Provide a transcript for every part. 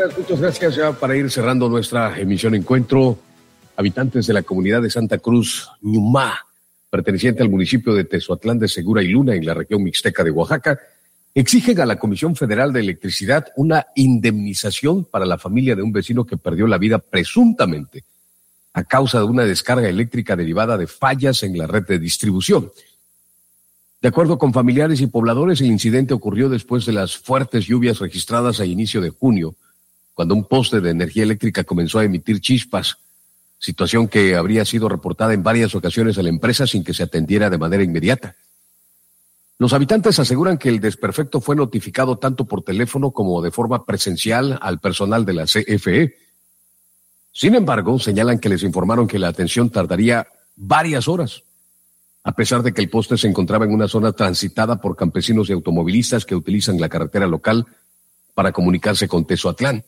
Muchas gracias. Ya para ir cerrando nuestra emisión Encuentro, habitantes de la comunidad de Santa Cruz, Ñumá, perteneciente al municipio de Tezoatlán de Segura y Luna, en la región mixteca de Oaxaca, exigen a la Comisión Federal de Electricidad una indemnización para la familia de un vecino que perdió la vida presuntamente a causa de una descarga eléctrica derivada de fallas en la red de distribución. De acuerdo con familiares y pobladores, el incidente ocurrió después de las fuertes lluvias registradas a inicio de junio, cuando un poste de energía eléctrica comenzó a emitir chispas, situación que habría sido reportada en varias ocasiones a la empresa sin que se atendiera de manera inmediata. Los habitantes aseguran que el desperfecto fue notificado tanto por teléfono como de forma presencial al personal de la CFE. Sin embargo, señalan que les informaron que la atención tardaría varias horas, a pesar de que el poste se encontraba en una zona transitada por campesinos y automovilistas que utilizan la carretera local para comunicarse con Tezoatlán.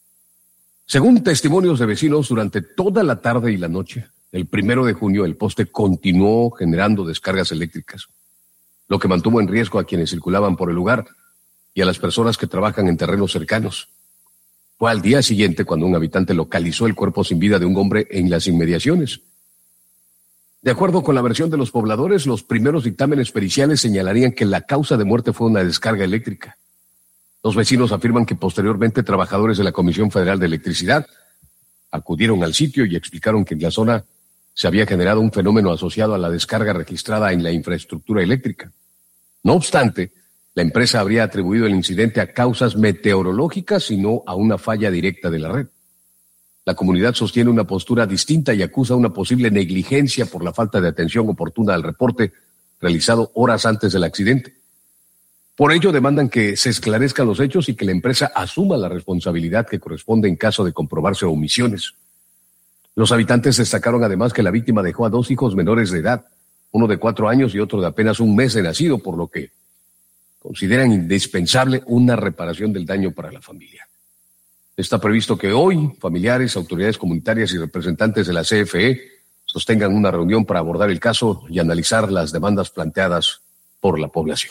Según testimonios de vecinos, durante toda la tarde y la noche, el 1 de junio, el poste continuó generando descargas eléctricas, lo que mantuvo en riesgo a quienes circulaban por el lugar y a las personas que trabajan en terrenos cercanos. Fue al día siguiente cuando un habitante localizó el cuerpo sin vida de un hombre en las inmediaciones. De acuerdo con la versión de los pobladores, los primeros dictámenes periciales señalarían que la causa de muerte fue una descarga eléctrica. Los vecinos afirman que posteriormente trabajadores de la Comisión Federal de Electricidad acudieron al sitio y explicaron que en la zona se había generado un fenómeno asociado a la descarga registrada en la infraestructura eléctrica. No obstante, la empresa habría atribuido el incidente a causas meteorológicas y no a una falla directa de la red. La comunidad sostiene una postura distinta y acusa una posible negligencia por la falta de atención oportuna al reporte realizado horas antes del accidente. Por ello, demandan que se esclarezcan los hechos y que la empresa asuma la responsabilidad que corresponde en caso de comprobarse omisiones. Los habitantes destacaron además que la víctima dejó a 2 hijos menores de edad, uno de 4 años y otro de apenas un mes de nacido, por lo que consideran indispensable una reparación del daño para la familia. Está previsto que hoy familiares, autoridades comunitarias y representantes de la CFE sostengan una reunión para abordar el caso y analizar las demandas planteadas por la población.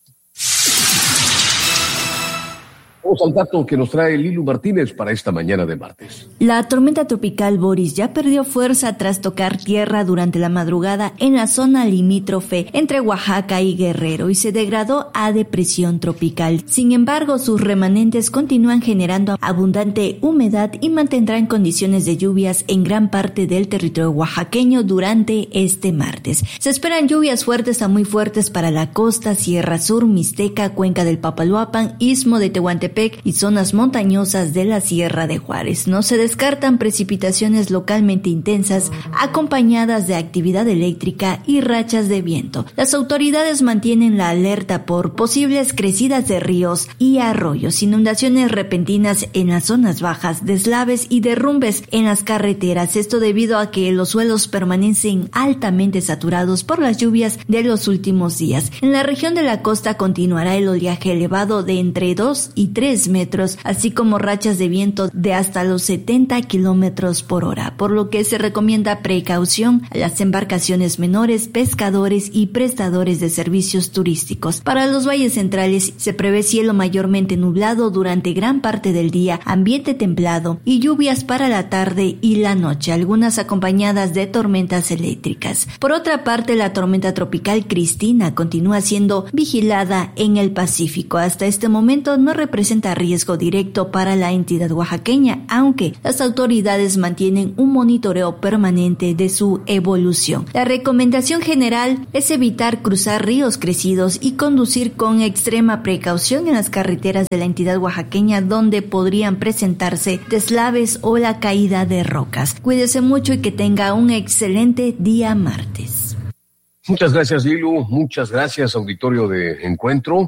Vamos al dato que nos trae Lilu Martínez para esta mañana de martes. La tormenta tropical Boris ya perdió fuerza tras tocar tierra durante la madrugada en la zona limítrofe entre Oaxaca y Guerrero y se degradó a depresión tropical. Sin embargo, sus remanentes continúan generando abundante humedad y mantendrán condiciones de lluvias en gran parte del territorio oaxaqueño durante este martes. Se esperan lluvias fuertes a muy fuertes para la costa, Sierra Sur, Mixteca, Cuenca del Papaloapan, Istmo de Tehuantepec y zonas montañosas de la Sierra de Juárez. No se descartan precipitaciones localmente intensas acompañadas de actividad eléctrica y rachas de viento. Las autoridades mantienen la alerta por posibles crecidas de ríos y arroyos, inundaciones repentinas en las zonas bajas, deslaves y derrumbes en las carreteras. Esto debido a que los suelos permanecen altamente saturados por las lluvias de los últimos días. En la región de la costa continuará el oleaje elevado de entre 2 y 3 metros, así como rachas de viento de hasta los 70 kilómetros por hora, por lo que se recomienda precaución a las embarcaciones menores, pescadores y prestadores de servicios turísticos. Para los valles centrales se prevé cielo mayormente nublado durante gran parte del día, ambiente templado y lluvias para la tarde y la noche, algunas acompañadas de tormentas eléctricas. Por otra parte, la tormenta tropical Cristina continúa siendo vigilada en el Pacífico. Hasta este momento no representa riesgo directo para la entidad oaxaqueña, aunque las autoridades mantienen un monitoreo permanente de su evolución. La recomendación general es evitar cruzar ríos crecidos y conducir con extrema precaución en las carreteras de la entidad oaxaqueña donde podrían presentarse deslaves o la caída de rocas. Cuídese mucho y que tenga un excelente día martes. Muchas gracias, Lilu. Muchas gracias, auditorio de Encuentro.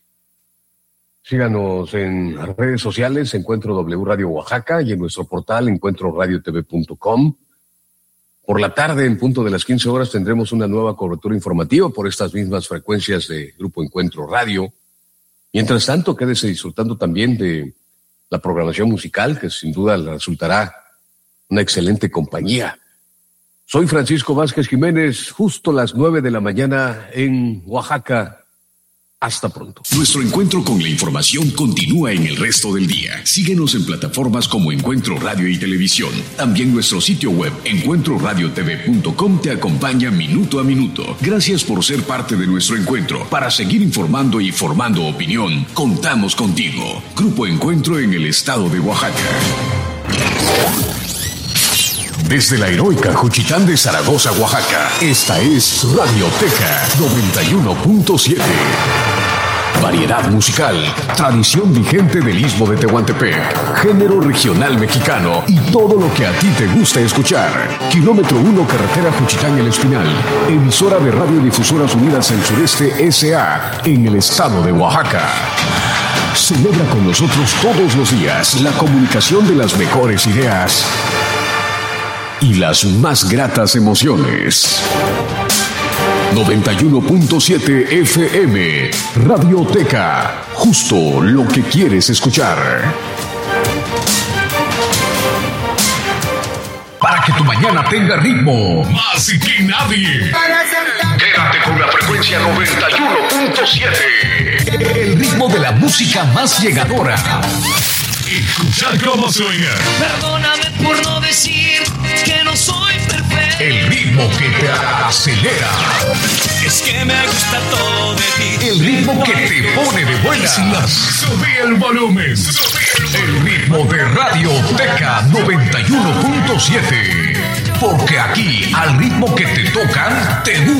Síganos en las redes sociales, Encuentro W Radio Oaxaca, y en nuestro portal encuentroradiotv.com. Por la tarde, en punto de las 15 horas, tendremos una nueva cobertura informativa por estas mismas frecuencias de Grupo Encuentro Radio. Mientras tanto, quédese disfrutando también de la programación musical, que sin duda le resultará una excelente compañía. Soy Francisco Vázquez Jiménez, justo las 9 de la mañana en Oaxaca. Hasta pronto. Nuestro encuentro con la información continúa en el resto del día. Síguenos en plataformas como Encuentro Radio y Televisión. También nuestro sitio web encuentroradiotv.com te acompaña minuto a minuto. Gracias por ser parte de nuestro encuentro. Para seguir informando y formando opinión, contamos contigo. Grupo Encuentro en el estado de Oaxaca. Desde la heroica Juchitán de Zaragoza, Oaxaca, esta es Radioteca 91.7. Variedad musical, tradición vigente del Istmo de Tehuantepec, género regional mexicano y todo lo que a ti te gusta escuchar. Kilómetro 1, carretera Juchitán El Espinal, emisora de Radiodifusoras Unidas del Sureste S.A. en el estado de Oaxaca. Celebra con nosotros todos los días la comunicación de las mejores ideas y las más gratas emociones. 91.7 FM, Radioteca, justo lo que quieres escuchar. Para que tu mañana tenga ritmo, más que nadie. Quédate con la frecuencia 91.7. El ritmo de la música más llegadora. Escuchar cómo suena. Perdóname por no decir que no soy perfecto. El ritmo que te acelera. Es que me gusta todo de ti. El ritmo que te pone de buenas. Subí el volumen. El ritmo de Radioteca 91.7. Porque aquí, al ritmo que te tocan, te gusta.